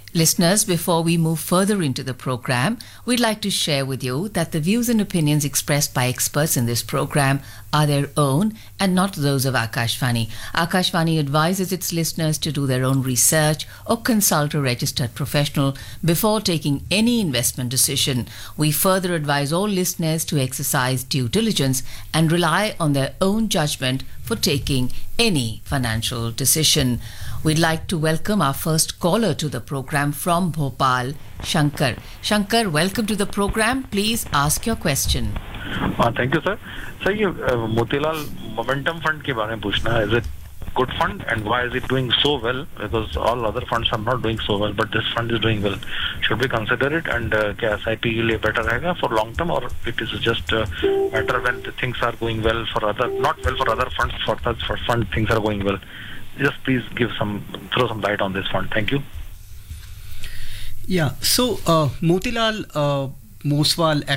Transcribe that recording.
Listeners, before we move further into the program, we'd like to share with you that the views and opinions expressed by experts in this program are their own and not those of Akashvani. Akashvani advises its listeners to do their own research or consult a registered professional before taking any investment decision. We further advise all listeners to exercise due diligence and rely on their own judgment for taking any financial decision. We'd like to welcome our first caller to the program from Bhopal, Shankar. Shankar, welcome to the program. Please ask your question. Thank you, sir. Sir, ये Motilal Momentum Fund के बारे में पूछना है. Is it good fund and why is it doing so well? Because all other funds are not doing so well, but this fund is doing well. Should we consider it? And क्या SIP के लिए better रहेगा for long term, or it is just better when the things are going well for other, not well for other funds, for fund things are going well. Just please throw some light on this fund. Thank you. Yeah. So Motilal Moswal